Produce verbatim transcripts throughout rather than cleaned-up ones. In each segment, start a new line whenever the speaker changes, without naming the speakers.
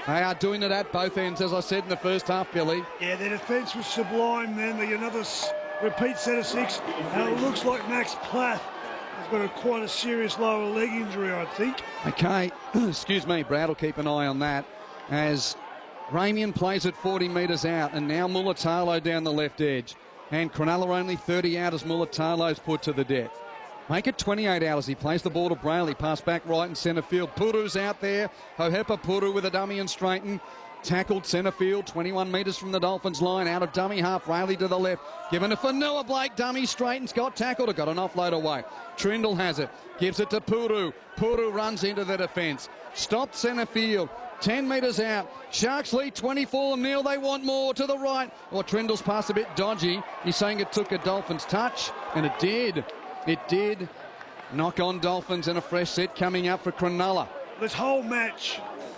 They are doing it at both ends, as I said in the first half, Billy.
Yeah, their defence was sublime then. They get another repeat set of six. And it looks like Max Plath has got a, quite a serious lower leg injury, I think.
Okay, excuse me, Brad will keep an eye on that as Ramian plays at forty metres out, and now Mulatalo down the left edge. And Cronulla only thirty out as Mulatalo's put to the death. Make it twenty-eight out as he plays the ball to Brayley. Pass back right in centre field. Puru's out there. Hohepa Puru with a dummy and straighten. Tackled centre field, twenty-one metres from the Dolphins line. Out of dummy half, Rayleigh to the left. Given to Fanua Blake. Dummy straightens, got tackled. Got an offload away. Trindle has it. Gives it to Puru. Puru runs into the defence. Stopped centre field. ten metres out. Sharks lead twenty-four nil. They want more to the right. Well, Trindle's pass a bit dodgy. He's saying it took a Dolphins touch, and it did. It did. Knock on Dolphins and a fresh set coming up for Cronulla.
This whole match,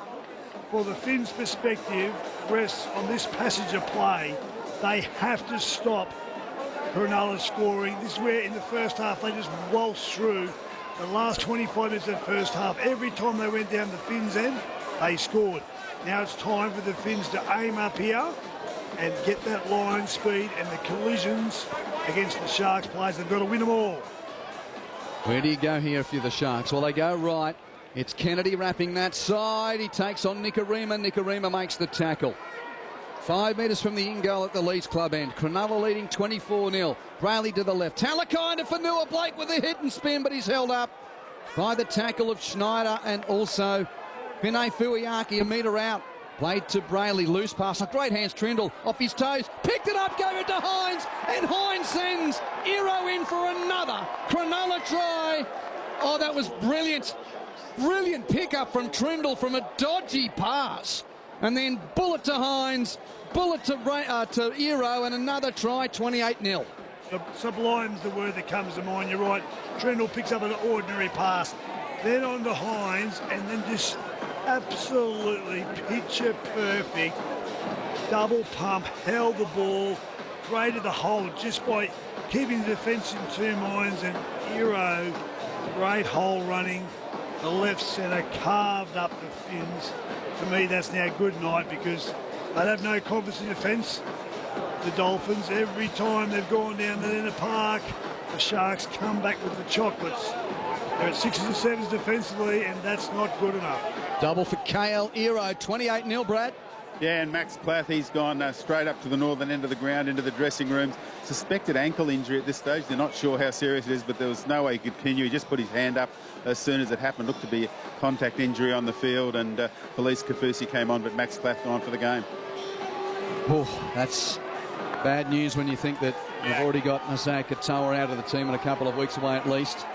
for the Finns' perspective, rests on this passage of play. They have to stop Cronulla scoring. This is where in the first half they just waltzed through the last twenty-five minutes of the first half. Every time they went down the Finns' end, they scored. Now it's time for the Finns to aim up here and get that line speed and the collisions against the Sharks players. They've got to win them all.
Where do you go here if you're the Sharks? Well, they go right. It's Kennedy wrapping that side. He takes on Nikorima. Nikorima makes the tackle. Five metres from the in goal at the Leeds Club end. Cronulla leading twenty-four nil. Brayley to the left. Talakai to Fanua Blake with a hit and spin, but he's held up by the tackle of Schneider and also Vinay Fuiaki a metre out. Played to Brayley, loose pass, a great hands, Trindle off his toes, picked it up, gave it to Hines, and Hines sends Iro in for another Cronulla try. Oh, that was brilliant. Brilliant pickup from Trindle from a dodgy pass. And then bullet to Hines, bullet to, uh, to Iro, and another try, twenty-eight nil.
Sublime's the word that comes to mind, you're right. Trindle picks up an ordinary pass, then on to Hines, and then just absolutely picture perfect double pump, held the ball, created the hole just by keeping the defence in two minds, and Iro, great hole running, the left centre carved up the Finns. To me, that's now good night because they have no confidence in defence. The Dolphins, every time they've gone down to the park, the Sharks come back with the chocolates. They're at sixes and sevens defensively, and that's not good enough.
Double for K L Iro, twenty-eight nil, Brad.
Yeah, and Max Plath, he's gone uh, straight up to the northern end of the ground, into the dressing rooms. Suspected ankle injury at this stage. They're not sure how serious it is, but there was no way he could continue. He just put his hand up as soon as it happened. Looked to be a contact injury on the field, and uh, Police Kafusi came on, but Max Plath gone for the game.
Oh, that's bad news when you think that we've already got Isaiah Katoa out of the team and a couple of weeks away at least.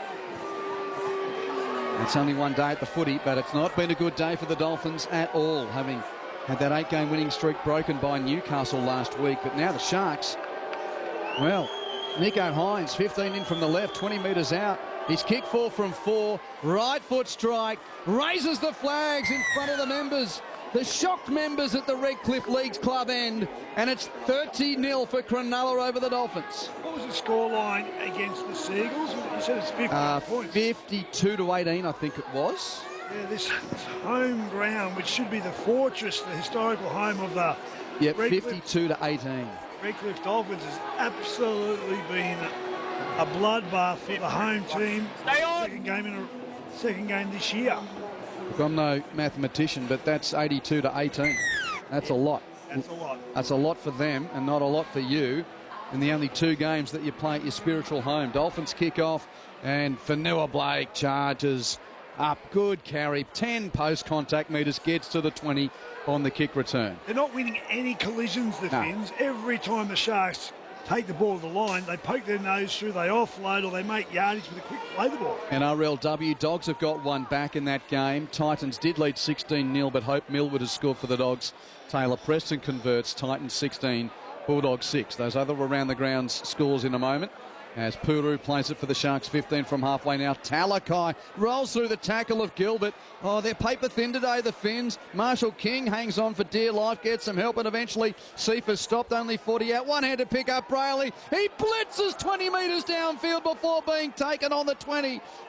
It's only one day at the footy, but it's not been a good day for the Dolphins at all, having had that eight-game winning streak broken by Newcastle last week. But now the Sharks, well, Nicho Hines, fifteen in from the left, twenty metres out. He's kicked four from four, right foot strike, raises the flags in front of the members, the shocked members at the Redcliffe Leagues Club end, and it's thirty nil for Cronulla over the Dolphins.
What was the scoreline against the Seagulls? You said it's fifty
uh,
points.
fifty-two to eighteen, I think it was.
Yeah, this, this home ground, which should be the fortress, the historical home of the
Yep,
Redcliffe,
fifty-two to eighteen.
Redcliffe Dolphins, has absolutely been a bloodbath for the home team. Stay on. Second game in a second game this year.
Look, I'm no mathematician, but that's eighty-two to eighteen. That's
yeah,
a lot.
That's a lot.
That's a lot for them and not a lot for you in the only two games that you play at your spiritual home. Dolphins kick off and Fanua Blake charges up. Good carry. ten post-contact metres, gets to the twenty on the kick return.
They're not winning any collisions, the
no.
Finns. Every time the Sharks take the ball to the line, they poke their nose through, they offload, or they make yardage with a quick play the ball.
And R L W, Dogs have got one back in that game. Titans did lead sixteen nil, but Hope Millwood has scored for the Dogs. Taylor Preston converts, Titans sixteen, Bulldogs six. Those other around the grounds scores in a moment. As Puru plays it for the Sharks, fifteen from halfway now. Talakai rolls through the tackle of Gilbert. Oh, they're paper thin today, the Finns. Marshall King hangs on for dear life, gets some help, and eventually Cephas stopped, only forty out. One hand to pick up Brayley. He blitzes twenty metres downfield before being taken on the twenty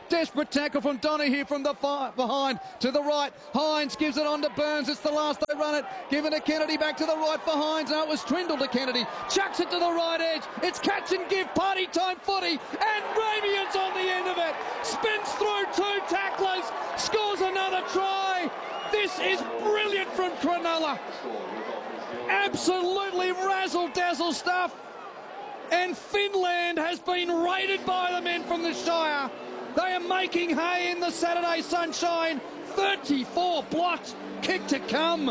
Desperate tackle from Donahue from the far behind to the right. Hines gives it on to Burns. It's the last they run it. Given to Kennedy, back to the right for Hines. No, it was Trindle to Kennedy. Chucks it to the right edge. It's catch and give, party time footy. And Ramian's on the end of it. Spins through two tacklers. Scores another try. This is brilliant from Cronulla. Absolutely razzle-dazzle stuff. And Finland has been raided by the men from the Shire. They are making hay in the Saturday sunshine. thirty-four blocks, kick to come.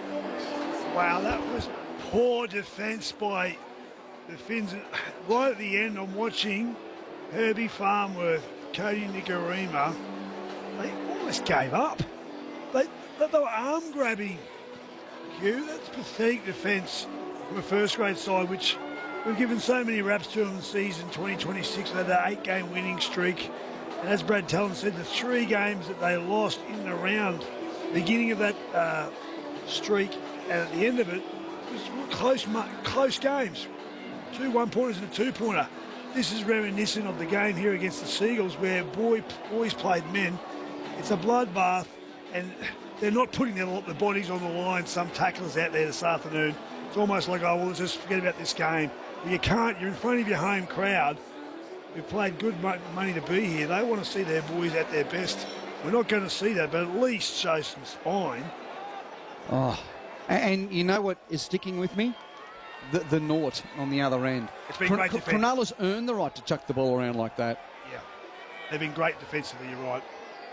Wow, that was poor defence by the Finns. Right at the end, I'm watching Herbie Farnworth, Cody Nikorima. They almost gave up. They, they were arm grabbing. Hugh, that's pathetic defence from a first grade side, which we've given so many raps to in the season twenty twenty-six. They had that eight game winning streak. And as Brad Talon said, the three games that they lost in the round, beginning of that uh, streak and at the end of it, was close, close games. Two one-pointers and a two-pointer. This is reminiscent of the game here against the Seagulls where boy, boys played men. It's a bloodbath, and they're not putting their, their bodies on the line. Some tacklers out there this afternoon. It's almost like, oh, well, let's just forget about this game. But you can't. You're in front of your home crowd. We've played good money to be here. They want to see their boys at their best. We're not going to see that, but at least show some spine.
Oh, and you know what is sticking with me? The, the naught on the other end.
It's been great defence.
Cronulla's earned the right to chuck the ball around like that.
Yeah, they've been great defensively, you're right.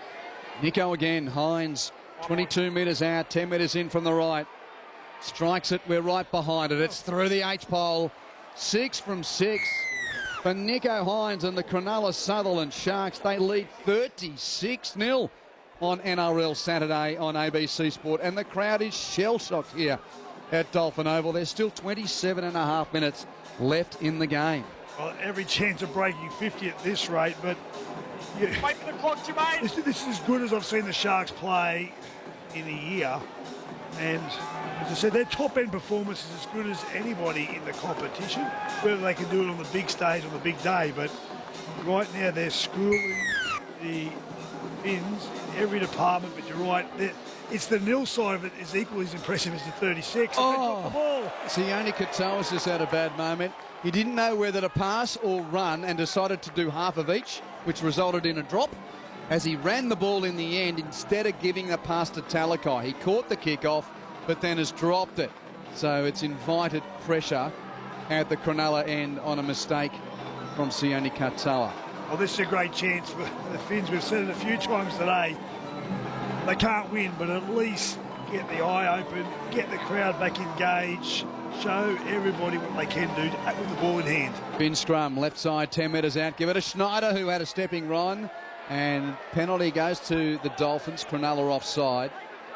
Nico again, Hines, twenty-two metres out, ten metres in from the right. Strikes it, we're right behind it. It's through the H-pole. Six from six. For Nico Hines and the Cronulla Sutherland Sharks, they lead thirty-six nil on N R L Saturday on A B C Sport. And the crowd is shell-shocked here at Dolphin Oval. There's still twenty-seven and a half minutes left in the game.
Well, every chance of breaking fifty at this rate, but... You, Wait for the clock, Jermaine! This, this is as good as I've seen the Sharks play in a year. And as I said, their top-end performance is as good as anybody in the competition, whether they can do it on the big stage on the big day. But right now they're schooling the Finns in every department. But you're right, it's the nil side of it is equally as impressive as the thirty-six.
Oh, Sione Katoa's just had a bad moment. He didn't know whether to pass or run and decided to do half of each, which resulted in a drop. As he ran the ball in the end, instead of giving the pass to Talakai, he caught the kickoff, but then has dropped it. So it's invited pressure at the Cronulla end on a mistake from Sione Katoa.
Well, this is a great chance for the Finns. We've said it a few times today. They can't win, but at least get the eye open, get the crowd back engaged, show everybody what they can do with the ball in hand. Finn
scrum, left side, ten metres out. Give it to Schneider, who had a stepping run. And penalty goes to the Dolphins. Cronulla offside.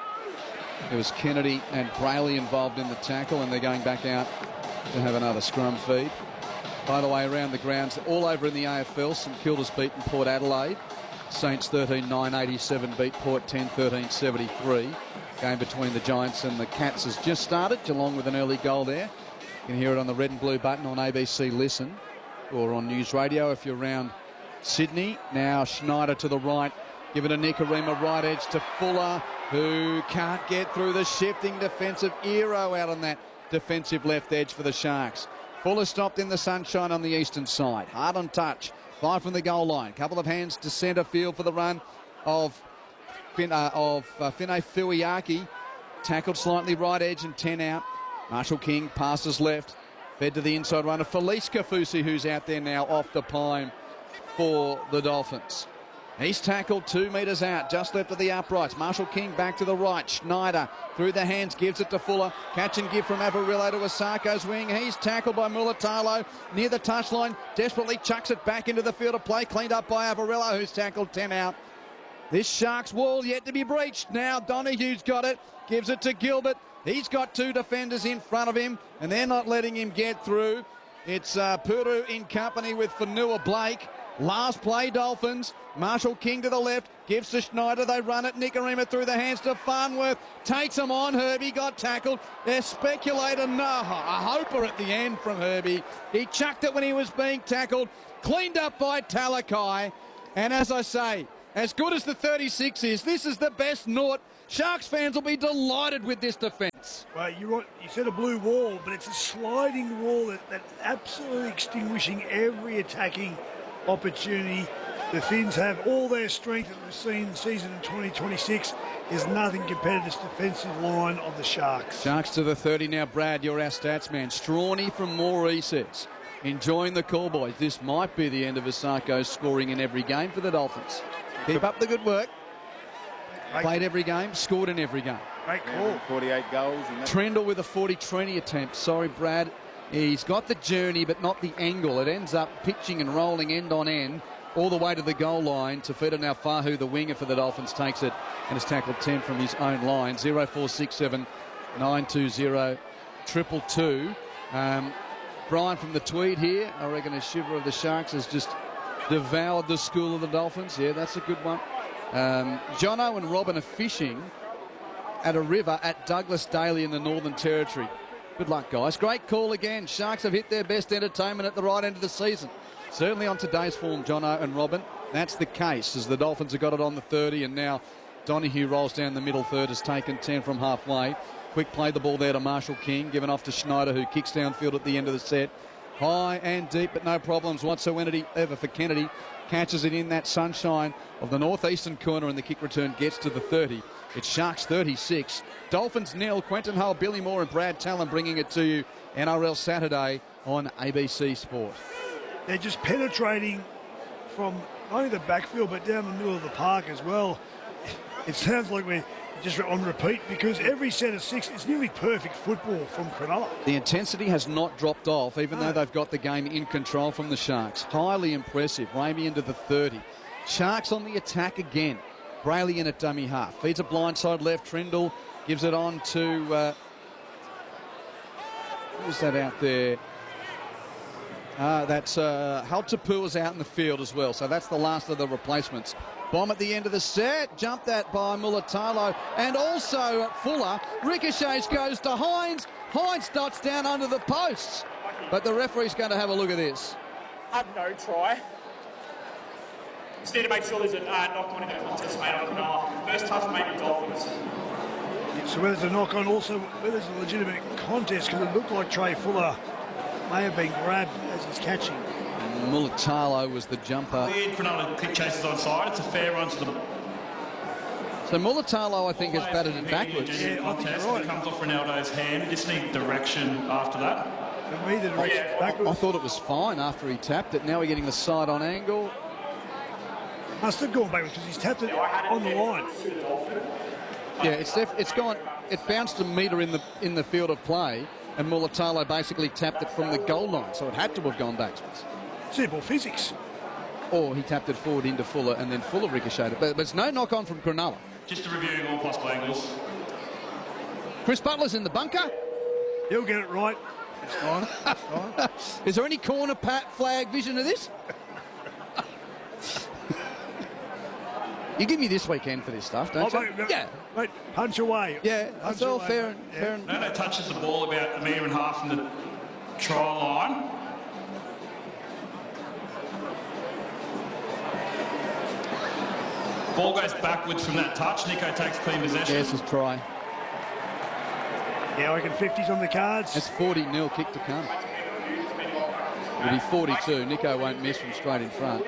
There was Kennedy and Brayley involved in the tackle, and they're going back out to have another scrum feed. By the way, around the grounds, all over in the A F L, St Kilda's beaten Port Adelaide. Saints thirteen nine eighty-seven beat Port ten thirteen seventy-three. Game between the Giants and the Cats has just started. Geelong with an early goal there. You can hear it on the red and blue button on A B C Listen or on News Radio if you're around Sydney. Now Schneider to the right. Give it a Nikorima, right edge to Fuller, who can't get through the shifting defensive Aero out on that defensive left edge for the Sharks. Fuller stopped in the sunshine on the eastern side. Hard on touch. Five from the goal line. Couple of hands to centre field for the run of, fin uh, of uh, Finay Fuiaki. Tackled slightly right edge and ten out. Marshall King passes left. Fed to the inside runner. Felice Kafusi, who's out there now off the pine for the Dolphins. He's tackled two metres out, just left of the uprights. Marshall King back to the right. Schneider through the hands, gives it to Fuller. Catch and give from Avarillo to Asako's wing. He's tackled by Mulatalo near the touchline. Desperately chucks it back into the field of play. Cleaned up by Avarillo, who's tackled ten out. This Sharks wall yet to be breached. Now Donahue's got it. Gives it to Gilbert. He's got two defenders in front of him, and they're not letting him get through. It's uh, Puru in company with Fanua Blake. Last play, Dolphins. Marshall King to the left. Gives to Schneider. They run it. Nikorima through the hands to Farnworth. Takes him on. Herbie got tackled. They're speculating. No, a hoper at the end from Herbie. He chucked it when he was being tackled. Cleaned up by Talakai. And as I say, as good as the thirty-six is, this is the best naught. Sharks fans will be delighted with this defence.
Well, you're right. You said a blue wall, but it's a sliding wall that, that's absolutely extinguishing every attacking opportunity. The Finns have all their strength that we've seen season in twenty twenty-six. There's nothing compared to this defensive line of the Sharks.
Sharks to the thirty now. Brad, you're our stats man. Strawny from Moree says, enjoying the call, boys. This might be the end of Asako scoring in every game for the Dolphins. Keep up the good work.
Great.
Played every game, scored in every game.
Great call.
forty-eight goals. And that.
Trendle with a forty twenty attempt. Sorry, Brad. He's got the journey, but not the angle. It ends up pitching and rolling end on end all the way to the goal line. Tafita Naufahu, the winger for the Dolphins, takes it and has tackled ten from his own line. zero four six seven nine two zero triple two. Um, Brian from the Tweed here. I reckon a shiver of the Sharks has just devoured the school of the Dolphins. Yeah, that's a good one. Um, Jono and Robin are fishing at a river at Douglas Daly in the Northern Territory. Good luck, guys. Great call again. Sharks have hit their best entertainment at the right end of the season. Certainly on today's form, Jono and Robin. That's the case as the Dolphins have got it on the thirty, and now Donahue rolls down the middle third, has taken ten from halfway. Quick played the ball there to Marshall King, given off to Schneider, who kicks downfield at the end of the set. High and deep, but no problems whatsoever for Kennedy. Catches it in that sunshine of the northeastern corner, and the kick return gets to the thirty. It's Sharks thirty-six. Dolphins nil. Quentin Hull, Billy Moore and Brad Talon bringing it to you N R L Saturday on A B C Sport.
They're just penetrating from not only the backfield but down the middle of the park as well. It sounds like we're just on repeat because every set of six is nearly perfect football from Cronulla.
The intensity has not dropped off, even
no.
though they've got the game in control from the Sharks. Highly impressive. Ramey into the thirty. Sharks on the attack again. Brayley in at dummy half. Feeds a blindside left. Trindle gives it on to... Uh, who's that out there? Uh, that's uh, Haltapu is out in the field as well. So that's the last of the replacements. Bomb at the end of the set. Jumped that by Mulatalo. And also Fuller. Ricochets goes to Hines. Hines dots down under the posts. But the referee's going to have a look at this.
Have no try. Just need to make sure there's a uh, knock-on in the contest made on Cronulla. First touch made with Dolphins.
So whether it's a knock-on, also whether it's a legitimate contest, because it looked like Trey Fuller may have been grabbed as he's catching.
Mulatalo was the jumper.
Weird, Cronulla kick chases onside. It's a fair run to the...
So Mulatalo, I think, has batted it backwards.
Yeah, I think you're right.
It comes off Ronaldo's hand. You just need direction after that.
For me, the direction
yeah.
backwards.
I thought it was fine after he tapped it. Now we're getting the side on angle.
Must have gone backwards because he's tapped it on the line.
Yeah, it's def- it's gone. It bounced a metre in the in the field of play, and Mulatalo basically tapped it from the goal line, so it had to have gone backwards.
Simple physics.
Or he tapped it forward into Fuller, and then Fuller ricocheted. But, but it's no knock on from Cronulla.
Just reviewing all possible angles.
Chris Butler's in the bunker.
He'll get it right. It's fine. It's fine.
Is there any corner pat flag vision of this? You give me this weekend for this stuff, don't
Oh,
you?
mate,
Yeah.
Mate, punch away.
Yeah,
Punch
that's all
away,
fair
mate.
and,
Yeah.
fair and...
Ronaldo touches the ball about a metre and a half from the try line. Ball goes backwards from that touch. Nico takes clean possession.
Yes, his try.
Yeah, I reckon fifties on the cards.
That's forty nil kick to come. It'll be forty-two. Nico won't miss from straight in front.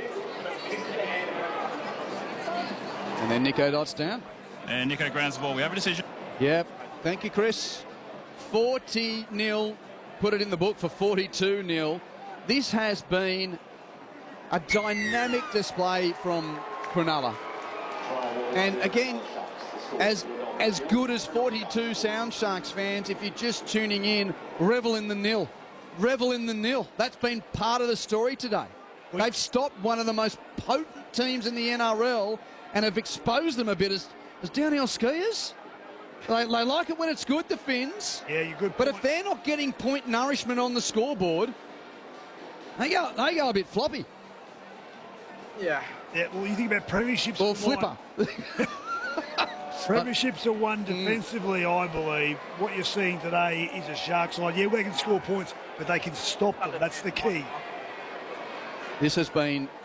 And then Nico dots down.
And Nico grounds the ball. We have a decision.
Yep. Thank you, Chris. forty nil. Put it in the book for forty-two nil. This has been a dynamic display from Cronulla. And again, as as good as forty-two sounds, Sharks fans, if you're just tuning in, revel in the nil. Revel in the nil. That's been part of the story today. They've stopped one of the most potent teams in the N R L and have exposed them a bit as, as downhill skiers. They, they like it when it's good, the Finns.
Yeah, you're good.
But
point.
if they're not getting point nourishment on the scoreboard, they go, they go a bit floppy.
Yeah. Yeah, well, you think about premierships.
Or flipper.
Premierships are won defensively, I believe. What you're seeing today is a Sharks side. Yeah, they can score points, but they can stop them. That's the key.
This has been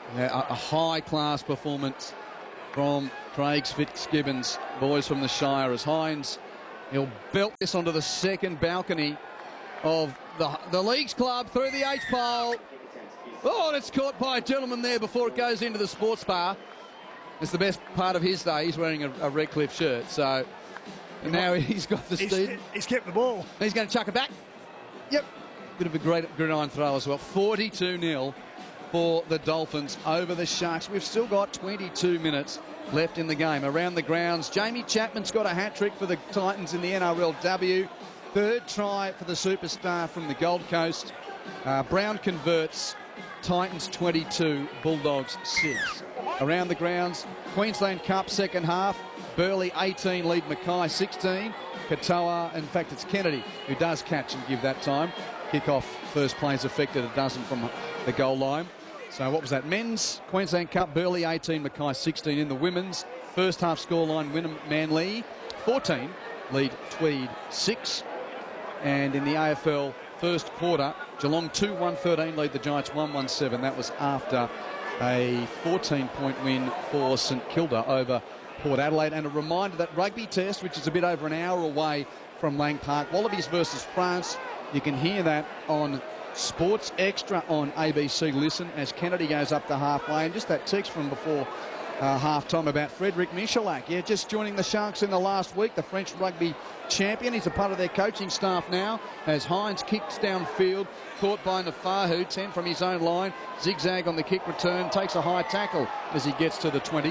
Yeah, a, a high-class performance from Craig Fitzgibbons, boys from the Shire, as Hines, he'll belt this onto the second balcony of the, the Leagues Club through the H pole. Oh, and it's caught by a gentleman there before it goes into the sports bar. It's the best part of his day. He's wearing a, a Redcliffe shirt, so and now he's got the
He's,
steed.
he's kept the ball.
He's going to chuck it back. Yep. Bit of a great gridiron throw as well. forty-two nil for the Dolphins over the Sharks. We've still got twenty-two minutes left in the game. Around the grounds, Jamie Chapman's got a hat-trick for the Titans in the N R L W. Third try for the superstar from the Gold Coast. Uh, Brown converts. Titans twenty-two, Bulldogs six. Around the grounds, Queensland Cup second half. Burley eighteen, lead Mackay sixteen. Katoa, in fact it's Kennedy who does catch and give that time. Kick-off first plays affected, a dozen from the goal line. So what was that? Men's Queensland Cup, Burley eighteen, Mackay sixteen. In the women's, first half scoreline, Wynnum Manly fourteen, lead Tweed six. And in the A F L first quarter, Geelong two one thirteen, lead the Giants one one seven. That was after a fourteen point win for St Kilda over Port Adelaide. And a reminder that rugby test, which is a bit over an hour away from Lang Park, Wallabies versus France. You can hear that on Sports Extra on A B C Listen as Kennedy goes up to halfway. And just that text from before uh, half-time about Frederic Michalak. Yeah, just joining the Sharks in the last week, the French rugby champion. He's a part of their coaching staff now as Hines kicks downfield, caught by Nafahu, ten from his own line, zigzag on the kick return, takes a high tackle as he gets to the twenty.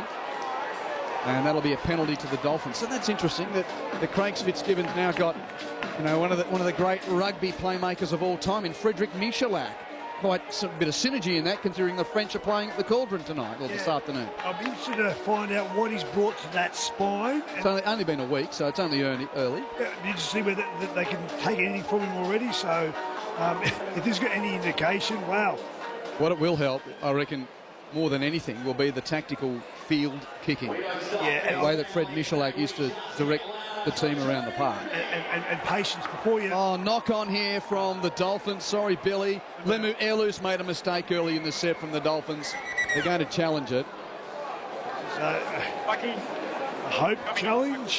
And that'll be a penalty to the Dolphins. So that's interesting that the Craig Fitzgibbons now got, you know, one of the one of the great rugby playmakers of all time in Frederic Michalak. Quite a bit of synergy in that, considering the French are playing at the Cauldron tonight, or yeah, this afternoon.
I'll be interested to find out what he's brought to that spine.
It's only, only been a week, so it's only early. early.
Yeah, you just see whether that they can take anything from him already. So um, if there's got any indication, wow.
What it will help, I reckon, more than anything, will be the tactical field kicking.
Yeah,
the way that Fred Michalak used to direct the team around the park.
And, and, and patience before you...
Oh, knock on here from the Dolphins. Sorry, Billy. Lemu Elu's made a mistake early in the set from the Dolphins. They're going to challenge it.
So, uh, hope challenge.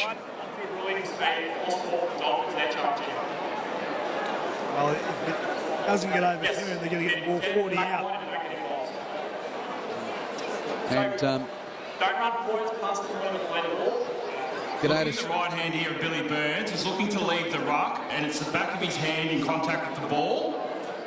Well, if it doesn't get overturned, they're going to get the ball forty out.
And um,
don't run points past the point of the ball.
Looking at the right hand here of Billy Burns, he's looking to leave the ruck, and it's the back of his hand in contact with the ball.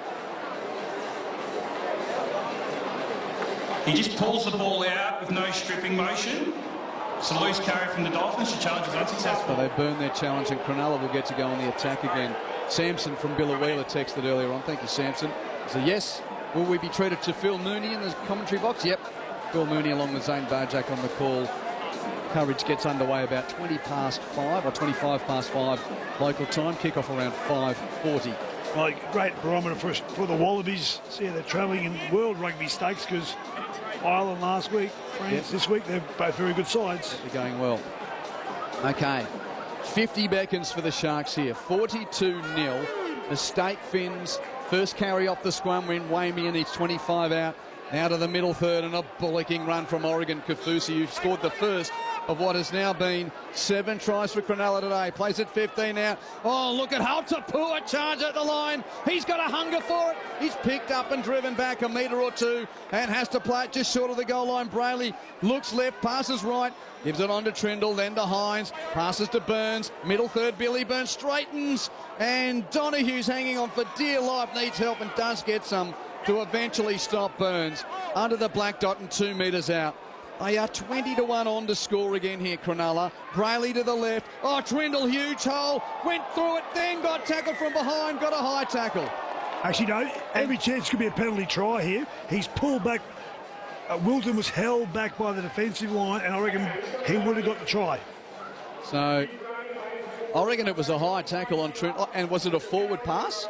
He just pulls the ball out with no stripping motion. It's a loose carry from the Dolphins. The challenge is unsuccessful.
So they burn their challenge, and Cronulla will get to go on the attack again. Samson from Billawheeler texted earlier on. Thank you, Samson. So yes, will we be treated to Phil Mooney in the commentary box? Yep. Phil Mooney along with Zane Barjack on the call. Coverage gets underway about twenty past five or twenty-five past five local time. Kick-off around five forty.
Well, great barometer for, for the Wallabies. See, they're travelling in World Rugby Stakes because Ireland last week, France yep. this week, they're both very good sides.
They're going well. Okay, fifty beckons for the Sharks here. forty-two nil. The State Finns first carry off the scrum when Wamian, he's twenty-five out. Out of the middle third, and a bullocking run from Oregon Kafusi, who scored the first of what has now been seven tries for Cronulla today. Plays at fifteen now. Oh, look at Haltapua charge at the line. He's got a hunger for it. He's picked up and driven back a metre or two and has to play it just short of the goal line. Brayley looks left, passes right, gives it on to Trindle, then to Hines, passes to Burns. Middle third, Billy Burns straightens, and Donohue's hanging on for dear life, needs help and does get some to eventually stop Burns under the black dot and two metres out. They are twenty to one on to score again here, Cronulla. Brayley to the left. Oh, Trindle, huge hole. Went through it, then got tackled from behind. Got a high tackle.
Actually, no, every chance could be a penalty try here. He's pulled back. Uh, Wilton was held back by the defensive line, and I reckon he would have got the try.
So, I reckon it was a high tackle on Trindle. And was it a forward pass?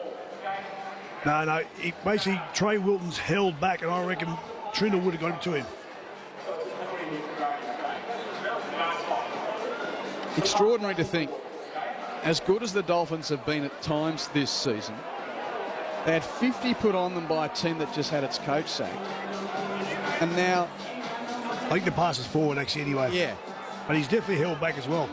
No, no. He, basically, Trey Wilton's held back, and I reckon Trindle would have got it to him. Extraordinary
to think, as good as the Dolphins have been at times this season, They had fifty put on them by a team that just had its coach sacked. And now...
I think the pass is forward, actually, anyway.
Yeah.
But he's definitely held back as well.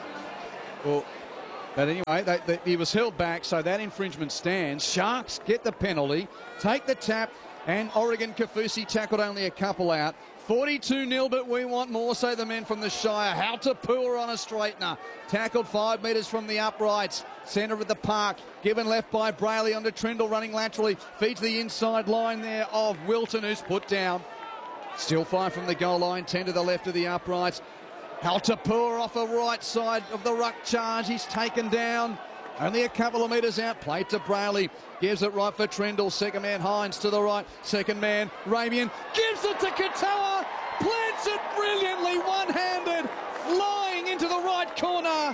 Well, but anyway, they, they, he was held back, so that infringement stands. Sharks get the penalty, take the tap, and Oregon Kaufusi tackled only a couple out. forty-two nil, but we want more, say the men from the Shire. Hautapua on a straightener. Tackled five metres from the uprights. Centre of the park. Given left by Brayley onto Trindle running laterally. Feeds the inside line there of Wilton, who's put down. Still five from the goal line. ten to the left of the uprights. Hautapua off the right side of the ruck charge. He's taken down. Only a couple of metres out. Played to Brayley. Gives it right for Trindle. Second man Hines to the right. Second man Ramian. Gives it to Katoa. Plants it brilliantly. One-handed. Flying into the right corner.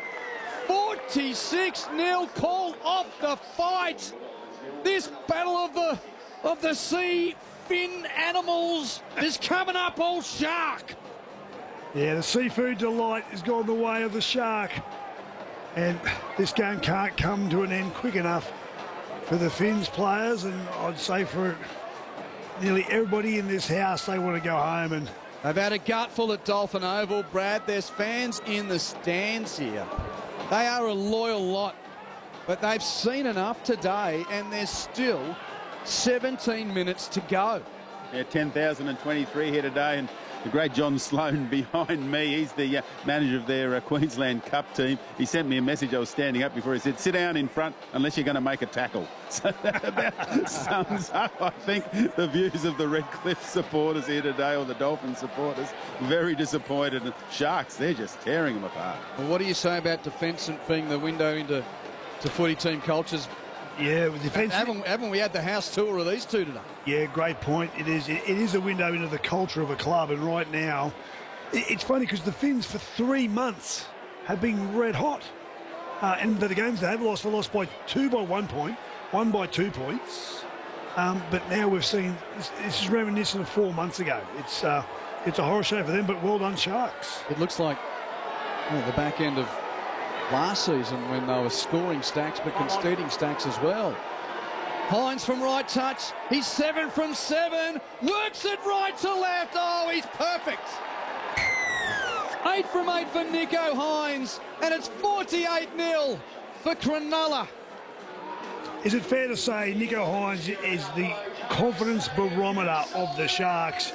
forty-six nil. Call off the fight. This battle of the of the sea fin animals is coming up all shark.
Yeah, the seafood delight has gone the way of the shark. And this game can't come to an end quick enough for the Finns players, and I'd say for nearly everybody in this house, they want to go home. And
they've had a gutful at Dolphin Oval, Brad. There's fans in the stands here. They are a loyal lot, but they've seen enough today, and there's still seventeen minutes to go.
Yeah, ten thousand twenty-three here today, and the great John Sloan behind me. He's the uh, manager of their uh, Queensland Cup team. He sent me a message. I was standing up before. He said, sit down in front unless you're going to make a tackle. So that about sums up, I think, the views of the Redcliffe supporters here today, or the Dolphins supporters. Very disappointed. And Sharks, they're just tearing them apart.
Well, what do you say about defence being the window into to footy team cultures?
Yeah, with defence.
Haven't, haven't we had the house tour of these two today?
Yeah, great point. It is. It, it is a window into the culture of a club, and right now, it, it's funny because the Finns for three months have been red hot, uh, and the games they have lost, they lost by two by one point, one by two points. Um, but now we've seen this, this is reminiscent of four months ago. It's uh, it's a horror show for them, but well done, Sharks.
It looks like well, the back end of last season when they were scoring stacks but conceding stacks as well. Hines from right touch. He's seven from seven. Works it right to left. Oh, he's perfect. Eight from eight for Nicho Hines. And it's forty-eight nil for Cronulla.
Is it fair to say Nicho Hines is the confidence barometer of the Sharks?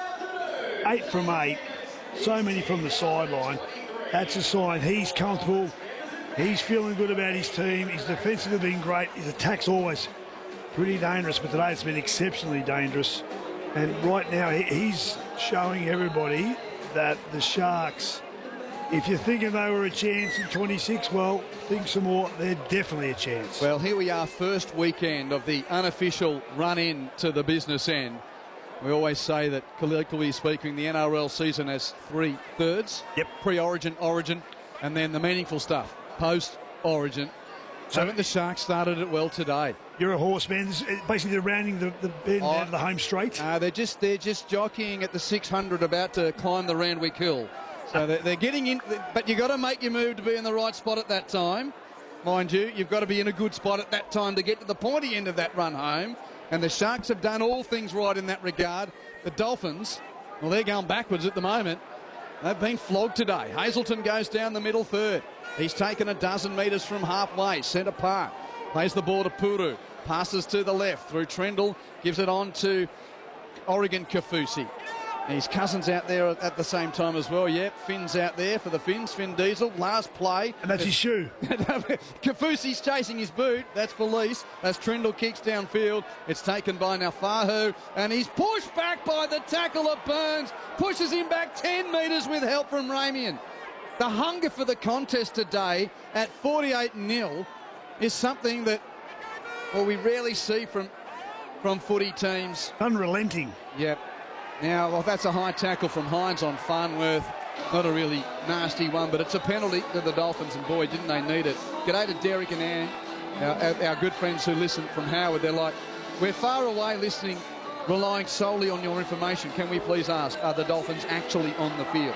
Eight from eight. So many from the sideline. That's a sign he's comfortable. He's feeling good about his team. His defensive has been great. His attack's always pretty dangerous, but today it's been exceptionally dangerous. And right now he's showing everybody that the Sharks, if you're thinking they were a chance in twenty-six, well, think some more. They're definitely a chance.
Well, here we are, first weekend of the unofficial run-in to the business end. We always say that, colloquially speaking, the N R L season has three thirds.
Yep.
Pre-origin, origin, and then the meaningful stuff, post-origin. So haven't the Sharks started it well today?
You're a horseman. This is basically, they're rounding the, the bend
Oh,
out of the home straight.
Uh, they're just they're just jockeying at the six hundred, about to climb the Randwick Hill. So they're, they're getting in, but you've got to make your move to be in the right spot at that time. Mind you, you've got to be in a good spot at that time to get to the pointy end of that run home. And the Sharks have done all things right in that regard. The Dolphins, well, they're going backwards at the moment. They've been flogged today. Hazelton goes down the middle third. He's taken a dozen metres from halfway, centre park. Plays the ball to Puru. Passes to the left through Trindle. Gives it on to Oregon Kaufusi. His cousin's out there at the same time as well. Yep, Finn's out there for the Finns. Finn Diesel, last play.
And that's his shoe.
Kaufusi's chasing his boot. That's Felice. As Trindle kicks downfield. It's taken by Naufahu. And he's pushed back by the tackle of Burns. Pushes him back ten metres with help from Ramian. The hunger for the contest today at forty-eight nil is something that, well, we rarely see from, from footy teams.
Unrelenting.
Yep. Now, well, that's a high tackle from Hines on Farnworth. Not a really nasty one, but it's a penalty to the Dolphins, and boy, didn't they need it. G'day to Derek and Anne, our, our good friends who listen from Howard. They're like, we're far away listening, relying solely on your information. Can we please ask, are the Dolphins actually on the field?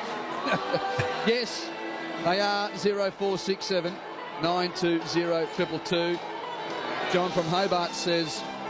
Yes, they are. zero four six seven nine two zero two two two. John from Hobart says,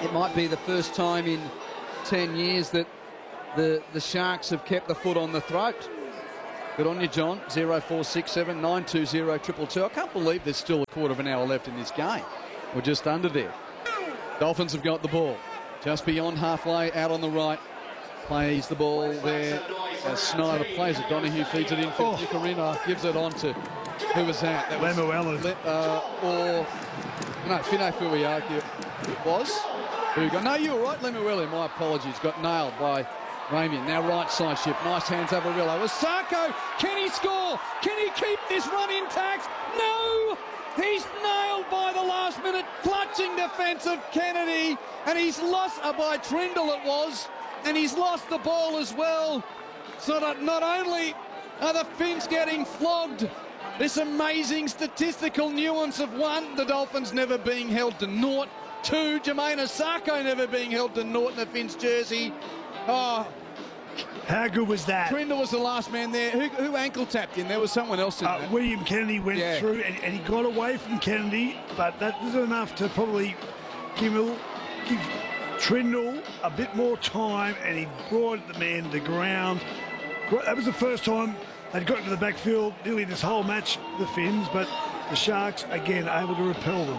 it might be the first time in ten years that the, the Sharks have kept the foot on the throat. Good on you, John. zero four six seven nine two zero two two. I can't believe there's still a quarter of an hour left in this game. We're just under there. Dolphins have got the ball. Just beyond halfway, out on the right. Plays the ball there. As Snyder plays it. Donahue feeds it in for oh. Nicarina. Gives it on to, who was that? That was
Lemuelu.
Le, uh, or, no, Fine Fuiaki it was. Who got, no, you were right, Lemuelu. My apologies. Got nailed by Ramian. Now right side shift. Nice hands over Rillo. Asako. Can he score? Can he keep this run intact? No! He's nailed by the last minute clutching defence of Kennedy. And he's lost, uh, by Trindle it was. And he's lost the ball as well. So that not only are the Finns getting flogged, this amazing statistical nuance of one, the Dolphins never being held to naught. Two, Jermaine Asako never being held to naught in the Finns jersey. Oh,
how good was that?
Trindle was the last man there. Who, who ankle tapped in? There was someone else in
uh,
that.
William Kennedy went
yeah.
through and, and he got away from Kennedy, but that was enough to probably give, give Trindle a bit more time, and he brought the man to the ground. That was the first time they'd got into the backfield nearly this whole match, the Finns, but the Sharks, again, able to repel them.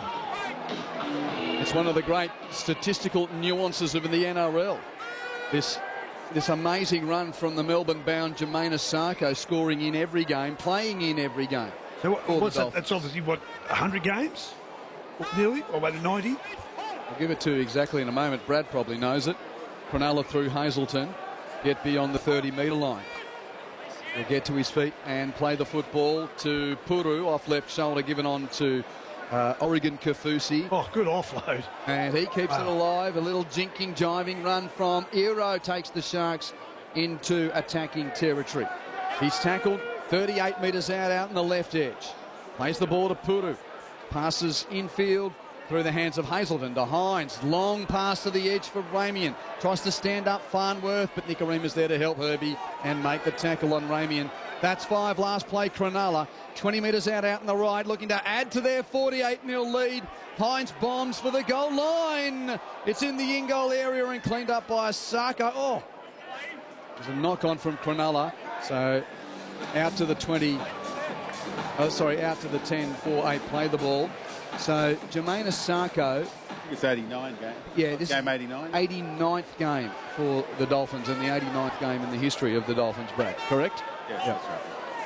It's one of the great statistical nuances of the N R L. This this amazing run from the Melbourne-bound Jermaine Asako, scoring in every game, playing in every game.
So what, what's that? That's obviously, what, one hundred games? Nearly? Or about ninety?
I'll give it to you exactly in a moment. Brad probably knows it. Cronulla through Hazelton, get beyond the thirty metre line. He'll get to his feet and play the football to Puru, off left shoulder, given on to Uh, Oregon Kafusi.
Oh, good offload.
And he keeps wow. it alive. A little jinking, jiving run from Iro takes the Sharks into attacking territory. He's tackled thirty-eight metres out, out in the left edge. Plays the ball to Puru. Passes infield through the hands of Hazelton to Hines. Long pass to the edge for Ramian. Tries to stand up Farnworth, but Nicarima's there to help Herbie and make the tackle on Ramian. That's five. Last play, Cronulla. twenty metres out, out in the right, looking to add to their forty-eight nil lead. Hines bombs for the goal line. It's in the in-goal area and cleaned up by Asako. Oh, there's a knock-on from Cronulla. So out to the twenty. Oh, sorry, out to the ten, four, eight, play the ball. So Jermaine Asako.
I think it's eighty-nine game.
Yeah, this
game eighty-nine.
eighty-ninth game for the Dolphins and the eighty-ninth game in the history of the Dolphins, Brad. Correct?
Yes,
yeah.
that's right.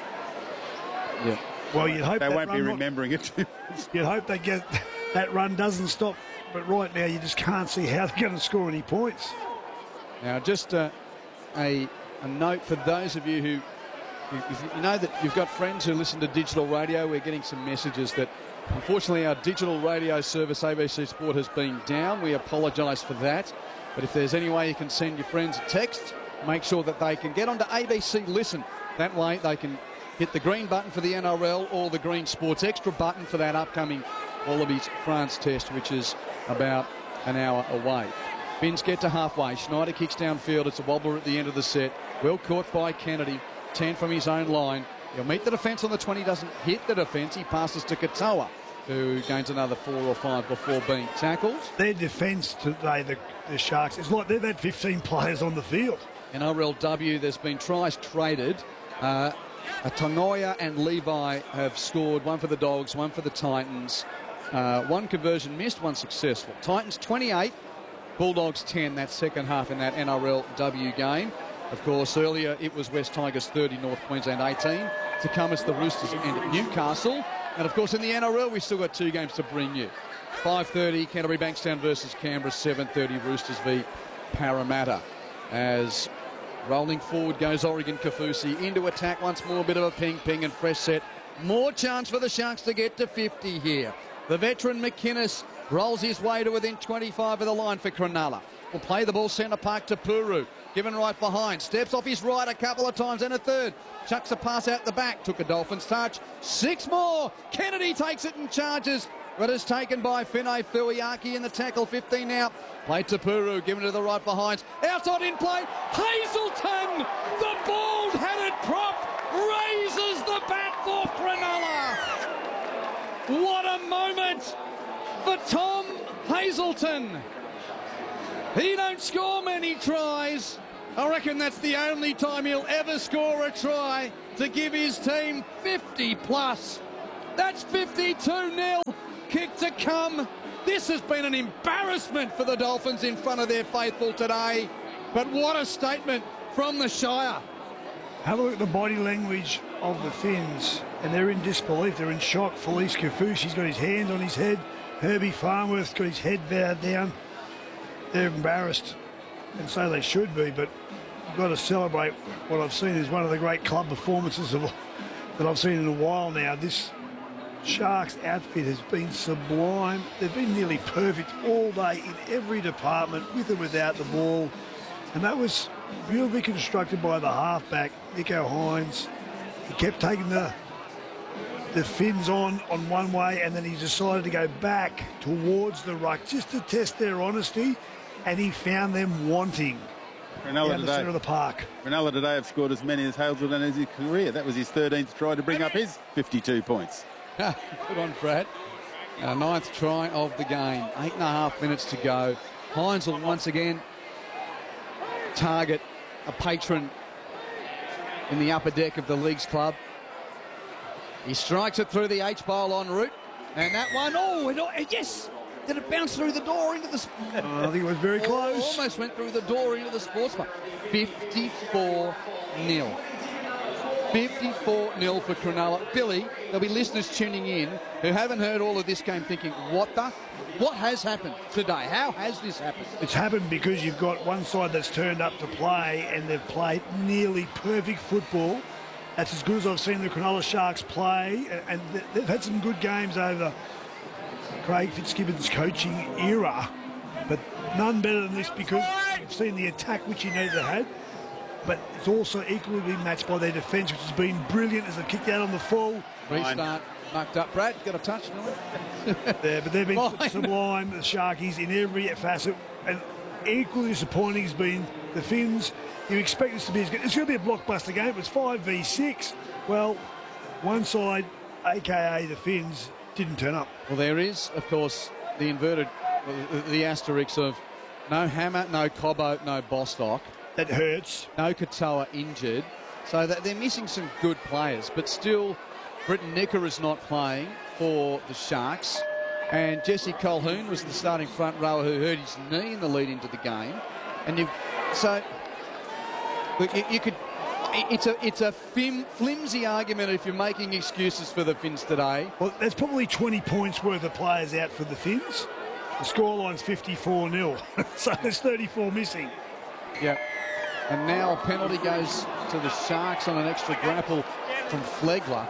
Yeah.
Well, you'd hope
they
that
won't be
run
remembering
not,
it.
You'd hope they get that run doesn't stop, but right now you just can't see how they're going to score any points.
Now, just uh, a a note for those of you who if you know that you've got friends who listen to digital radio. We're getting some messages that unfortunately our digital radio service A B C Sport has been down. We apologise for that, but if there's any way you can send your friends a text, make sure that they can get onto A B C Listen. That way they can hit the green button for the N R L or the green Sports Extra button for that upcoming Wallabies France test, which is about an hour away. Finns get to halfway. Schneider kicks downfield. It's a wobbler at the end of the set. Well caught by Kennedy. ten from his own line. He'll meet the defence on the twenty. Doesn't hit the defence. He passes to Katoa, who gains another four or five before being tackled.
Their defence today, the, the Sharks, it's like they've had fifteen players on the field.
In N R L W, there's been tries traded. Uh, Tongoia and Levi have scored, one for the Dogs, one for the Titans. Uh, one conversion missed, one successful. Titans twenty-eight, Bulldogs ten, that second half in that N R L W game. Of course, earlier it was West Tigers thirty, North Queensland eighteen. To come as the Roosters and Newcastle. And of course in the N R L we've still got two games to bring you. five thirty Canterbury Bankstown versus Canberra, seven thirty Roosters v Parramatta. As rolling forward goes Oregon Kafusi into attack once more, a bit of a ping ping and fresh set. More chance for the Sharks to get to fifty here. The veteran McInnes rolls his way to within twenty-five of the line for Cronulla. Will play the ball centre park to Puru. Given right behind. Steps off his right a couple of times and a third. Chucks a pass out the back. Took a Dolphins touch. Six more. Kennedy takes it and charges. But it's taken by Finay Fuiaki in the tackle. fifteen out. Played to Puru. Given to the right behind. Outside in play. Hazelton. The bald-headed prop raises the bat for Cronulla. What a moment for Tom Hazelton. He don't score many tries. I reckon that's the only time he'll ever score a try to give his team fifty plus. That's fifty-two nil. Kick to come. This has been an embarrassment for the Dolphins in front of their faithful today. But what a statement from the Shire.
Have a look at the body language of the Finns, and they're in disbelief. They're in shock. Felice Kafusi's got his hands on his head. Herbie Farnworth's got his head bowed down. They're embarrassed, and so they should be, but you've got to celebrate what I've seen as one of the great club performances of, that I've seen in a while now. This Sharks outfit has been sublime. They've been nearly perfect all day in every department, with and without the ball. And that was beautifully constructed by the halfback, Nicho Hynes. He kept taking the the Finns on on one way, and then he decided to go back towards the ruck just to test their honesty, and he found them wanting
Ronaldo
down the centre of the park.
Ronaldo today have scored as many as Hales have done in his career. That was his thirteenth try to bring up his fifty-two points.
Good on, Brad. Our ninth try of the game. Eight and a half minutes to go. Hynes will once again target a patron in the upper deck of the Leagues Club. He strikes it through the H-bowl en route. And that one, oh, it, yes! Did it bounce through the door into the...
Oh, I think it was very close.
Almost went through the door into the sports bar. fifty-four nil. fifty-four nil for Cronulla. Billy, there'll be listeners tuning in who haven't heard all of this game thinking, what the... What has happened today? How has this happened?
It's happened because you've got one side that's turned up to play, and they've played nearly perfect football. That's as good as I've seen the Cronulla Sharks play, and they've had some good games over Craig Fitzgibbon's coaching era, but none better than this because you've seen the attack which you needed to have, but it's also equally been matched by their defence, which has been brilliant as they've kicked out on the full.
Restart, mucked up. Brad, got a touch, no?
Yeah, but they've been
Fine.
sublime, the Sharkies, in every facet, and equally disappointing has been the Finns. You expect this to be as good. It's going to be a blockbuster game. It's five v six. Well, one side, a k a the Finns, didn't turn up.
Well, there is, of course, the inverted, the, the asterisk of no Hammer, no Cobbo, no Bostock.
That hurts.
No Katoa injured. So that they're missing some good players, but still Britton Nicker is not playing for the Sharks. And Jesse Colquhoun was the starting front rower who hurt his knee in the lead into the game. And you've, so look, you, you could, it's a it's a flim, flimsy argument if you're making excuses for the Finns today.
Well, there's probably twenty points worth of players out for the Finns. The scoreline's fifty-four nil, so there's thirty-four missing.
Yeah. And now a penalty goes to the Sharks on an extra grapple from Flegler.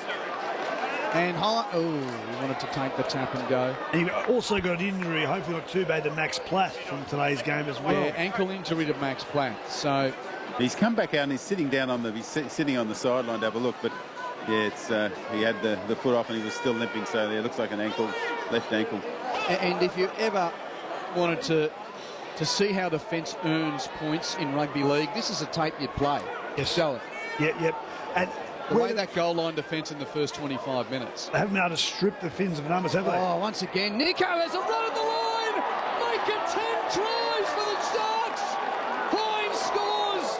And High, oh, he wanted to take the tap and go.
And he also got an injury, hopefully not too bad, to Max Platt from today's game as well.
Yeah, ankle injury to Max Platt. So
he's come back out and he's sitting down on the he's sitting on the sideline to have a look, but yeah, it's uh, he had the, the foot off and he was still limping, so yeah, it looks like an ankle, left ankle.
And if you ever wanted to to see how defence earns points in rugby league, this is a tape you'd play.
Yes.
Show it.
Yep, yep. And
the way that goal line defence in the first twenty-five minutes.
They haven't been able to strip the Finns of numbers, have they?
Oh, once again, Nicho has a run at the line. Make it ten tries for the Sharks. Hynes scores.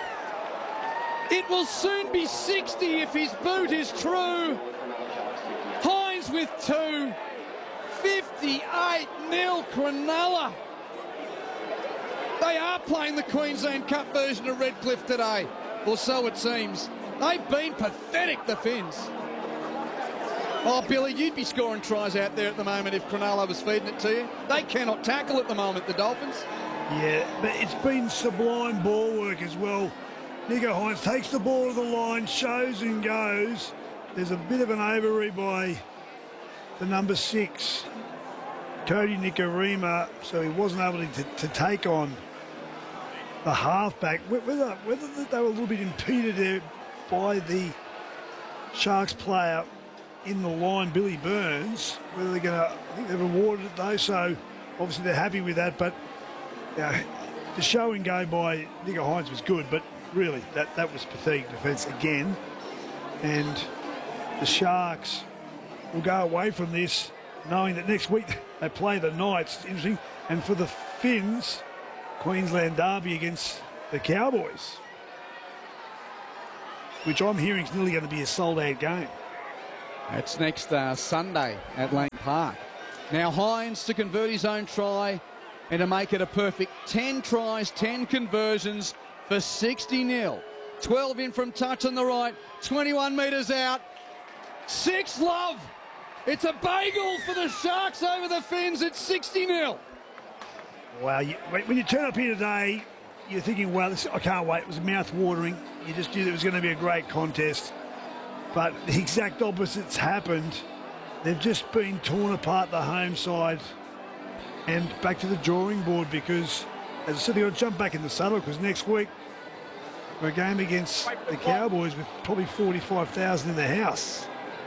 It will soon be sixty if his boot is true. Hynes with two. fifty-eight nil Cronulla. They are playing the Queensland Cup version of Redcliffe today, or so it seems. They've been pathetic, the Finns. Oh, Billy, you'd be scoring tries out there at the moment if Cronulla was feeding it to you. They cannot tackle at the moment, the Dolphins.
Yeah, but it's been sublime ball work as well. Nicho Hynes takes the ball to the line, shows and goes. There's a bit of an overread by the number six, Cody Nikorima, so he wasn't able to, to take on the halfback. Whether, whether they were a little bit impeded there by the Sharks player in the line, Billy Burns, whether they're going to, I think they've rewarded it though, so obviously they're happy with that, but you know, the show and go by Nicho Hynes was good, but really that, that was pathetic defence again. And the Sharks will go away from this knowing that next week they play the Knights. It's interesting. And for the Finns, Queensland derby against the Cowboys, which I'm hearing is nearly going to be a sold-out game.
That's next uh, Sunday at Lane Park. Now Hines to convert his own try and to make it a perfect ten tries, ten conversions for sixty nil. twelve in from touch on the right, twenty-one metres out. Six love. It's a bagel for the Sharks over the Finns at sixty nil.
Wow, you, when you turn up here today, you're thinking, well, this, I can't wait. It was mouth-watering. You just knew there was going to be a great contest. But the exact opposite's happened. They've just been torn apart, the home side, and back to the drawing board because, as I said, they've got to jump back in the saddle because next week we're a game against the Cowboys with probably forty-five thousand in the house.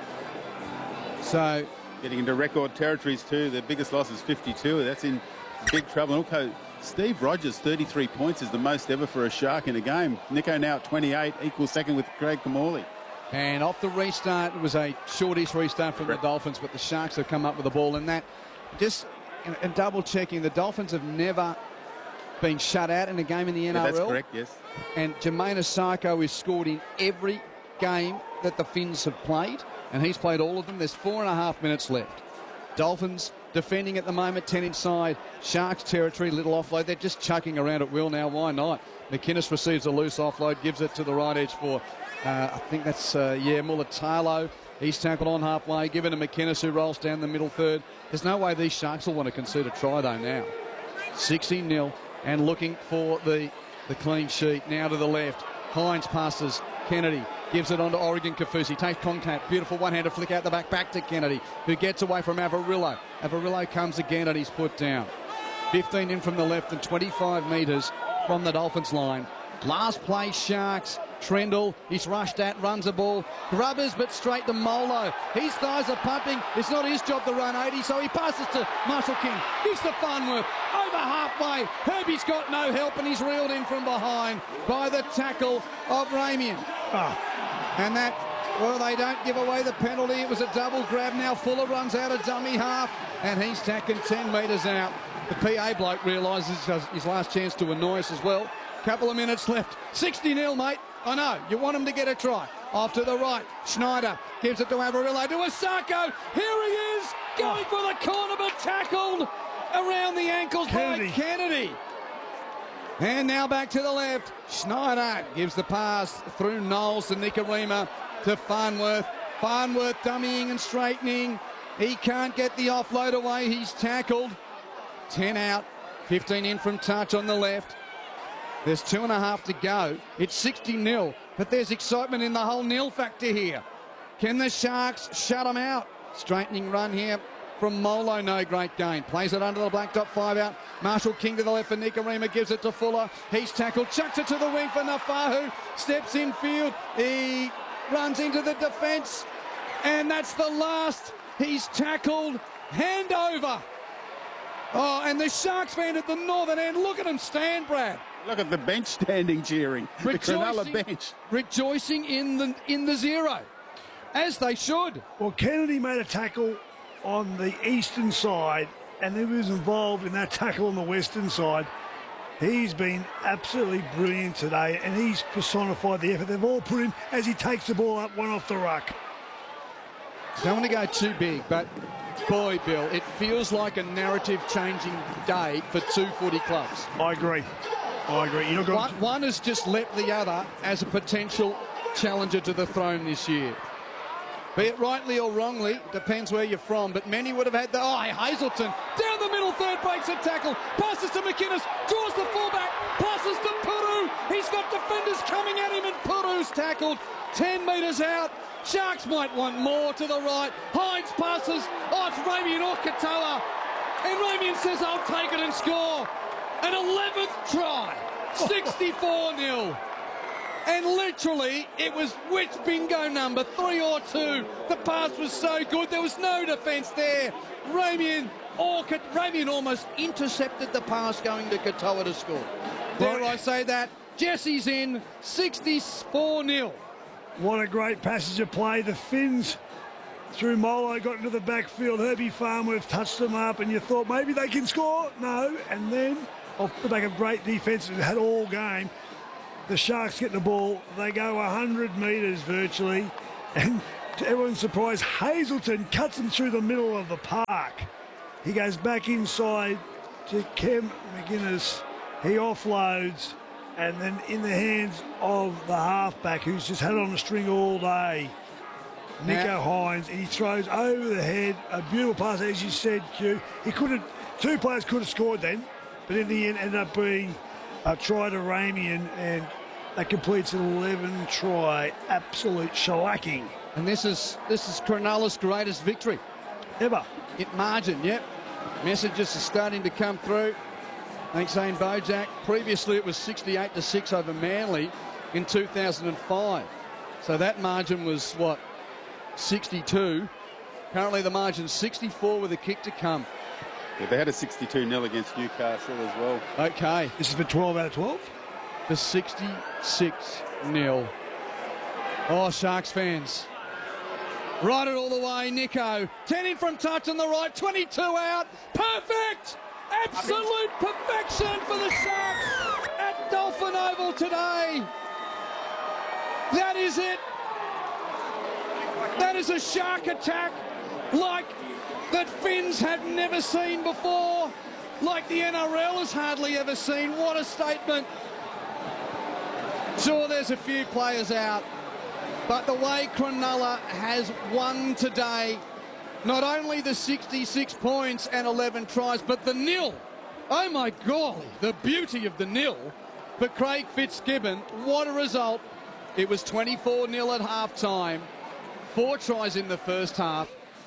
So,
getting into record territories too. Their biggest loss is fifty-two. That's in big trouble. And also, Steve Rogers, thirty-three points is the most ever for a Shark in a game. Nico now at twenty-eight, equal second with Craig Kamali.
and off the restart, it was a shortish restart from the Dolphins, but the Sharks have come up with the ball. And that, just and double checking, the Dolphins have never been shut out in a game in the N R L.
Yeah, that's correct, yes.
And Jermaine Asako is scored in every game that the Finns have played, and he's played all of them. There's four and a half minutes left. Dolphins defending at the moment, ten inside. Sharks territory, little offload. They're just chucking around at will now. Why not? McInnes receives a loose offload, gives it to the right edge for, uh, I think that's, uh, yeah, Mulatalo. He's tackled on halfway, given to McInnes, who rolls down the middle third. There's no way these Sharks will want to concede a try, though, now. sixteen nil, and looking for the, the clean sheet. Now to the left. Hines passes. Kennedy gives it on to Oregon Kafusi. Takes contact. Beautiful one-handed flick out the back. Back to Kennedy, who gets away from Avarillo. Avarillo comes again and he's put down. fifteen in from the left and twenty-five metres from the Dolphins line. Last play, Sharks. Trendall, he's rushed at, runs the ball. Grubbers, but straight to Molo. His thighs are pumping. It's not his job to run eighty, so he passes to Marshall King. Gives to Farnworth. Over halfway. Herbie's got no help, and he's reeled in from behind by the tackle of Ramian.
Ah.
And that, well, they don't give away the penalty. It was a double grab. Now Fuller runs out of dummy half, and he's tacking ten metres out. The P A bloke realises his last chance to annoy us as well. Couple of minutes left. sixty nil, mate. I know, you want him to get a try. Off to the right, Schneider gives it to Avarillo, to Asako. Here he is, going for the corner, but tackled around the ankles
Kennedy.
by Kennedy. And now back to the left. Schneider gives the pass through Knowles to Nikarima to Farnworth. Farnworth dummying and straightening. He can't get the offload away. He's tackled. ten out, fifteen in from touch on the left. There's two and a half to go. It's sixty nil, but there's excitement in the whole nil factor here. Can the Sharks shut them out? Straightening run here from Molo, no great gain. Plays it under the black dot, five out. Marshall King to the left for Nikarima, gives it to Fuller. He's tackled, chucks it to the wing for Nafahu. Steps in field, he runs into the defence, and that's the last. He's tackled, hand over. Oh, and the Sharks fan at the northern end, look at him stand, Brad.
Look at the bench standing cheering. The Cronulla bench.
Rejoicing in the in the zero, as they should.
Well, Kennedy made a tackle on the eastern side, and he was involved in that tackle on the western side. He's been absolutely brilliant today, and he's personified the effort they've all put in as he takes the ball up one off the ruck.
Don't want to go too big, but boy, Bill, it feels like a narrative-changing day for two footy clubs.
I agree. I agree. You're not going
One,
to...
one has just leapt the other as a potential challenger to the throne this year. Be it rightly or wrongly, depends where you're from, but many would have had the... Oh, Hazelton, down the middle third, breaks a tackle, passes to McInnes, draws the fullback, passes to Puru. He's got defenders coming at him, and Puru's tackled ten metres out. Sharks might want more to the right. Hines passes. Oh, it's Ramian or Katoa. And Ramian says, I'll take it and score. An eleventh try. sixty-four nil. And literally, it was which bingo number, three or two. The pass was so good, there was no defence there. Ramian, or Ramian almost intercepted the pass going to Katoa to score. Dare I say that? Jesse's in, sixty-four nil.
What a great passage of play. The Finns, through Molo, got into the backfield. Herbie Farnworth touched them up, and you thought maybe they can score. No, and then off the back of great defence and had all game. The Sharks get the ball. They go one hundred metres virtually. And to everyone's surprise, Hazelton cuts them through the middle of the park. He goes back inside to Cam McInnes. He offloads. And then in the hands of the halfback, who's just had it on the string all day, Nico
Yeah.
Hines, and he throws over the head. A beautiful pass, as you said, Q. He could have, two players could have scored then, but in the end ended up being a try to Ramian, and that completes an eleven try absolute shellacking.
And this is this is Cronulla's greatest victory.
Ever.
It margin, yep. Messages are starting to come through. Thanks, Zane Bojack. Previously, it was sixty-eight to six over Manly in two thousand five. So that margin was, what, sixty-two. Currently, the margin's sixty-four with a kick to come.
Yeah, they had a sixty-two nil against Newcastle as well.
Okay,
This is for twelve out of twelve.
the sixty-six nil. Oh, Sharks fans. Ride it all the way, Nico. ten in from touch on the right, twenty-two out. Perfect! Absolute perfection for the Sharks at Dolphin Oval today. That is it. That is a Shark attack like that Finns have never seen before, like the N R L has hardly ever seen. What a statement. Sure, there's a few players out, but the way Cronulla has won today, not only the sixty-six points and eleven tries, but the nil. Oh my golly, the beauty of the nil. For Craig Fitzgibbon, what a result. It was twenty-four nil at halftime, four tries in the first half,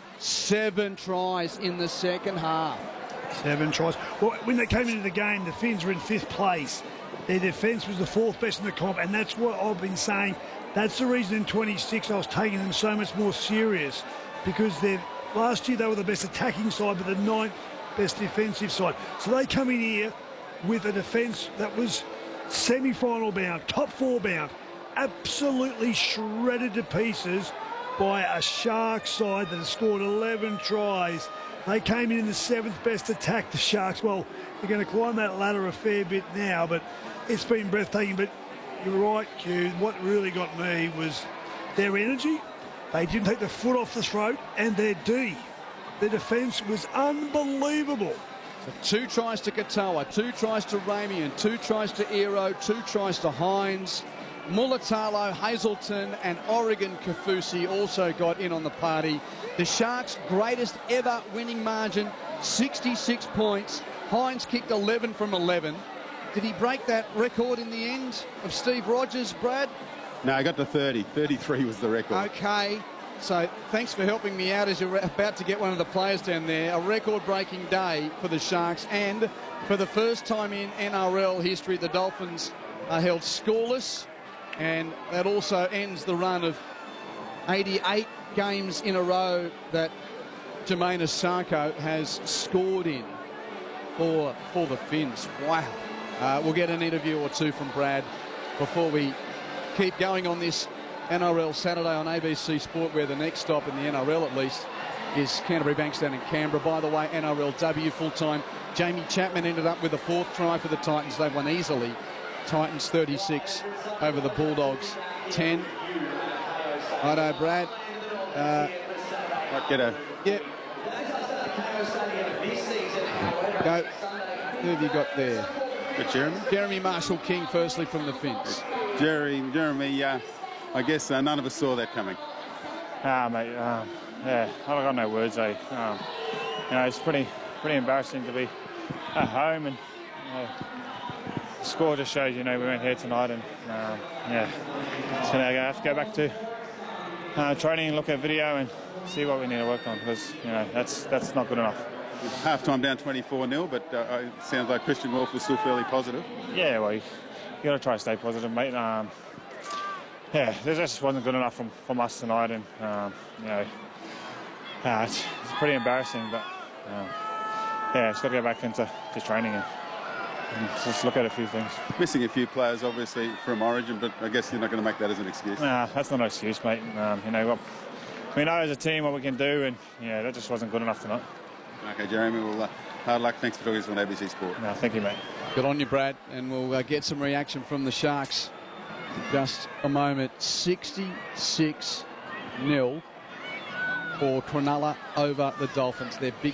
seven tries in the second half.
Seven tries. Well, when they came into the game, the Finns were in fifth place. Their defence was the fourth best in the comp, and that's what I've been saying. That's the reason in twenty-six I was taking them so much more serious, because they're last year they were the best attacking side, but the ninth best defensive side. So they come in here with a defence that was semi-final bound, top four bound, absolutely shredded to pieces by a Sharks side that has scored eleven tries. They came in in the seventh best attack, the Sharks. Well, they're going to climb that ladder a fair bit now, but it's been breathtaking. But you're right, Q. What really got me was their energy. They didn't take the foot off the throat, and their D. Their defence was unbelievable.
So two tries to Katoa, two tries to Ramian, two tries to Ero, two tries to Hines. Mulatalo, Hazelton and Oregon Kafusi also got in on the party. The Sharks' greatest ever winning margin, sixty-six points. Hines kicked eleven from eleven. Did he break that record in the end of Steve Rogers, Brad?
No, I got to thirty. thirty-three was the record.
Okay, so thanks for helping me out as you're about to get one of the players down there. A record-breaking day for the Sharks, and for the first time in N R L history, the Dolphins are held scoreless, and that also ends the run of eighty-eight games in a row that Jermaine Asako has scored in for, for the Finns. Wow. Uh, we'll get an interview or two from Brad before we keep going on this N R L Saturday on A B C Sport, where the next stop in the N R L at least is Canterbury Bankstown in Canberra. By the way, N R L W full-time. Jamie Chapman ended up with a fourth try for the Titans. They won easily. Titans thirty-six over the Bulldogs ten. Righto, Brad. Uh,
Might get a...
Yep. Go. Who have you got there?
But Jeremy?
Jeremy Marshall King, firstly from the Finns.
Jerry, Jeremy, uh, I guess uh, none of us saw that coming.
Ah, mate, um, yeah, I've got no words, eh? Um, you know, it's pretty pretty embarrassing to be at home, and you know, the score just shows, you know, we went here tonight, and um, yeah, so now I have to go back to uh, training and look at video and see what we need to work on, because, you know, that's that's not good enough.
Half-time down twenty-four nil, but uh, it sounds like Christian Wolf was still fairly positive.
Yeah, well, you, you got to try to stay positive, mate. Um, yeah, this just wasn't good enough from, from us tonight, and um, you know, uh, it's, it's pretty embarrassing. But um, yeah, just got to go back into to training and, and just look at a few things.
Missing a few players, obviously, from Origin, but I guess you're not going to make that as an excuse.
Nah, that's not an excuse, mate. Um, you know what, we know as a team what we can do, and yeah, that just wasn't good enough tonight.
Okay, Jeremy, well, uh, hard luck. Thanks for talking to us on A B C Sport.
No, thank you, mate.
Good on you, Brad, and we'll uh, get some reaction from the Sharks in just a moment. sixty-six nil for Cronulla over the Dolphins. Their big